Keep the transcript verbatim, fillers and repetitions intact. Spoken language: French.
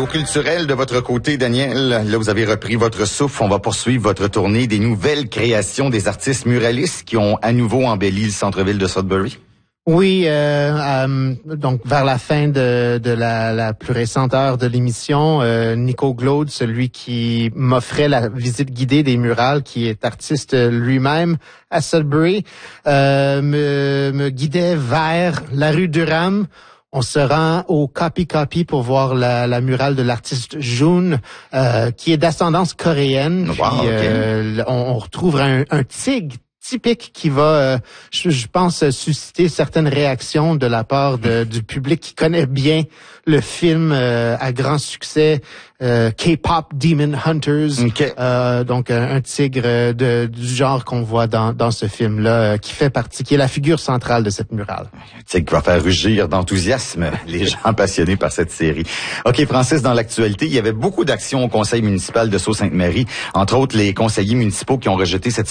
au culturel, de votre côté, Daniel, là, vous avez repris votre souffle. On va poursuivre votre tournée des nouvelles créations des artistes muralistes qui ont à nouveau embelli le centre-ville de Sudbury. Oui, euh, euh, donc vers la fin de, de la, la plus récente heure de l'émission, euh, Nico Glaude, celui qui m'offrait la visite guidée des murales, qui est artiste lui-même à Sudbury, euh, me, me guidait vers la rue Durham. On se rend au Copy Copy pour voir la, la murale de l'artiste June, euh, qui est d'ascendance coréenne. Wow, Puis, okay. euh, on, on retrouve un, un tigre typique qui va, euh, je, je pense, susciter certaines réactions de la part de, du public qui connaît bien le film euh, à grand succès, euh, K-pop Demon Hunters. Okay. Euh, donc un, un tigre de, du genre qu'on voit dans, dans ce film-là, euh, qui fait partie, qui est la figure centrale de cette murale. Un tigre qui va faire rugir d'enthousiasme les gens passionnés par cette série. OK, Francis, dans l'actualité, il y avait beaucoup d'actions au conseil municipal de Sault-Sainte-Marie, entre autres les conseillers municipaux qui ont rejeté cette